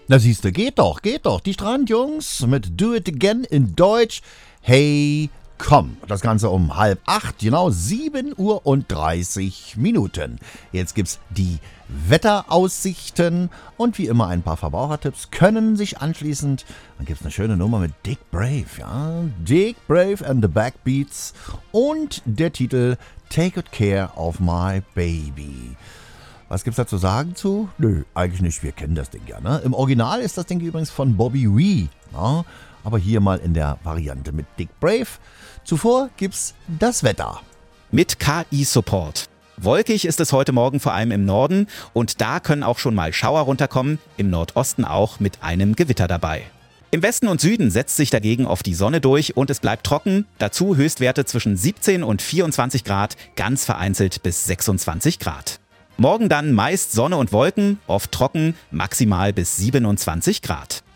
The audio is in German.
Na siehste, geht doch. Die Strandjungs mit Do It Again in Deutsch. Hey, komm. Das Ganze um 7:30, genau 7:30 Uhr. Jetzt gibt's die Wetteraussichten und wie immer ein paar Verbrauchertipps können sich anschließend. Dann gibt's eine schöne Nummer mit Dick Brave, ja. Dick Brave and the Backbeats und der Titel Take Good Care of My Baby. Was gibt's da zu sagen zu? Nö, eigentlich nicht, wir kennen das Ding ja, ne? Im Original ist das Ding übrigens von Bobby Wee, ja? Aber hier mal in der Variante mit Dick Brave. Zuvor gibt's das Wetter. Mit KI-Support. Wolkig ist es heute Morgen vor allem im Norden und da können auch schon mal Schauer runterkommen, im Nordosten auch mit einem Gewitter dabei. Im Westen und Süden setzt sich dagegen oft die Sonne durch und es bleibt trocken, dazu Höchstwerte zwischen 17 und 24 Grad, ganz vereinzelt bis 26 Grad. Morgen dann meist Sonne und Wolken, oft trocken, maximal bis 27 Grad.